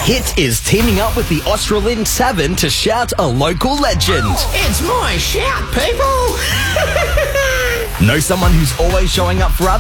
Hit is teaming up with the Australind Tavern to shout a local legend. It's my shout, people! Know someone who's always showing up for others?